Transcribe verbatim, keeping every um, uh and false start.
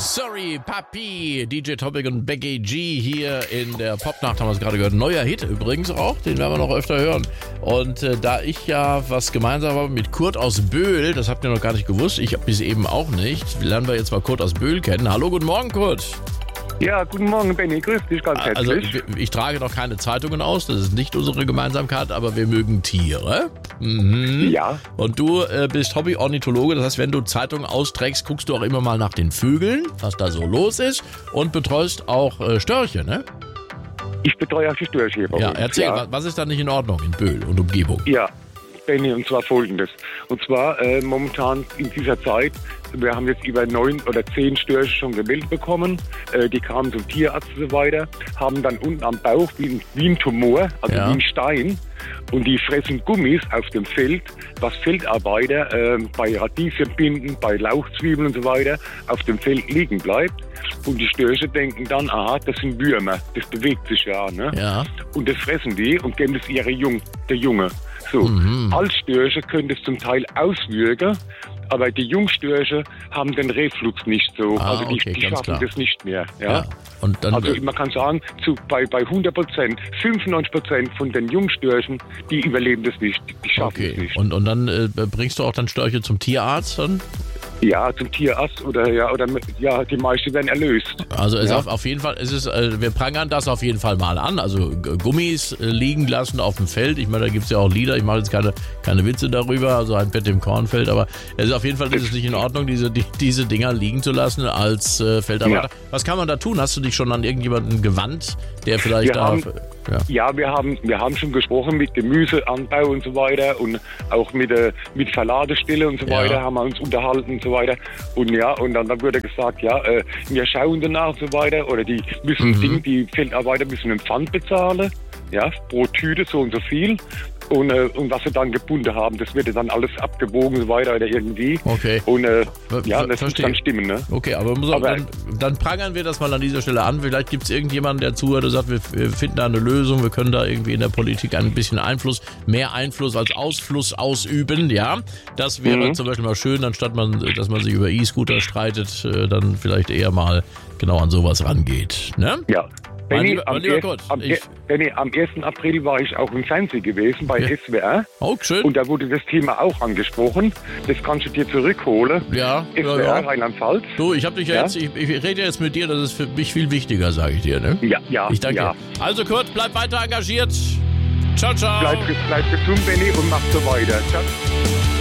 Sorry, Papi, D J Topic und Becky G hier in der Popnacht, haben wir es gerade gehört. Neuer Hit übrigens auch, den werden wir noch öfter hören. Und äh, da ich ja was gemeinsam habe mit Kurt aus Böhl, das habt ihr noch gar nicht gewusst, ich bis eben auch nicht, lernen wir jetzt mal Kurt aus Böhl kennen. Hallo, guten Morgen, Kurt. Ja, guten Morgen, Benni, grüß dich ganz herzlich. Also ich, ich trage noch keine Zeitungen aus, das ist nicht unsere Gemeinsamkeit, aber wir mögen Tiere. Mhm. Ja. Und du äh, bist Hobby-Ornithologe, das heißt, wenn du Zeitungen austrägst, guckst du auch immer mal nach den Vögeln, was da so los ist, und betreust auch äh, Störche, ne? Ich betreue auch die Störche bei Ja, uns, erzähl, ja. Was, was ist da nicht in Ordnung in Böhl und Umgebung? Ja, Benni, und zwar folgendes. Und zwar äh, momentan in dieser Zeit, wir haben jetzt über neun oder zehn Störche schon gemeldet bekommen. Äh, die kamen zum Tierarzt und so weiter, haben dann unten am Bauch wie ein, wie ein Tumor, also Ja. wie ein Stein. Und die fressen Gummis auf dem Feld, was Feldarbeiter äh, bei Radieschenbinden, bei Lauchzwiebeln und so weiter auf dem Feld liegen bleibt. Und die Störche denken dann, aha, das sind Würmer, das bewegt sich ja, ne? Ja. Und das fressen die und geben es ihre Jung, der Junge. So, Mhm. als Störche können das zum Teil auswirken, aber die Jungstörche haben den Reflux nicht so. Ah, also die, okay, die ganz schaffen klar. das nicht mehr. Ja? Ja. Und dann, Also äh, man kann sagen, zu, bei, bei hundert Prozent, fünfundneunzig Prozent von den Jungstörchen, die überleben das nicht, die schaffen es okay. nicht. Und, und dann äh, bringst du auch dann Störche zum Tierarzt dann? Ja, zum Tierarzt oder ja, oder ja, die meisten werden erlöst. Also es Ja. auf, auf jeden Fall, es ist, äh, wir prangern das auf jeden Fall mal an. Also G- Gummis äh, liegen lassen auf dem Feld. Ich meine, da gibt es ja auch Lieder. Ich mache jetzt keine, keine Witze darüber, also ein Bett im Kornfeld. Aber es ist auf jeden Fall ist es nicht in Ordnung, diese, die, diese Dinger liegen zu lassen als äh, Feldarbeiter. Ja. Was kann man da tun? Hast du dich schon an irgendjemanden gewandt, der vielleicht Wir da... haben- ja. Ja, wir haben, wir haben schon gesprochen mit Gemüseanbau und so weiter und auch mit, äh, mit Verladestelle und so Ja. weiter haben wir uns unterhalten und so weiter. Und ja, und dann, dann wurde gesagt, ja, äh, wir schauen danach und so weiter oder die müssen Mhm. Ding, die Feldarbeiter müssen einen Pfand bezahlen, ja, pro Tüte so und so viel. Und, äh, und was sie dann gebunden haben, das wird dann alles abgewogen und so weiter oder irgendwie. Okay. Und äh, Ver- ja, ver- das muss verstehe. dann stimmen, ne? Okay, aber, muss auch, Aber- dann, dann prangern wir das mal an dieser Stelle an. Vielleicht gibt es irgendjemanden, der zuhört und sagt, wir, wir finden da eine Lösung, wir können da irgendwie in der Politik ein bisschen Einfluss, mehr Einfluss als Ausfluss ausüben, ja. Das wäre Mhm. zum Beispiel mal schön, anstatt man, dass man sich über E-Scooter streitet, äh, dann vielleicht eher mal genau an sowas rangeht, ne? Ja. Mein Benni, lieber- mein am, lieber erst- Kurt, am, ich- Benni, am ersten April war ich auch im Fernsehen gewesen bei Ja. S W R. Oh, schön. Und da wurde das Thema auch angesprochen. Das kannst du dir zurückholen. Ja, S ja, W R ja. Rheinland-Pfalz. Du, ich habe dich ja, Ja? jetzt, ich, ich rede jetzt mit dir, das ist für mich viel wichtiger, sage ich dir, ne? Ja, ja, Ich danke ja. dir. Also Kurt, bleib weiter engagiert. Ciao, ciao. Bleib, bleib gesund, Benni, und mach so weiter. Ciao.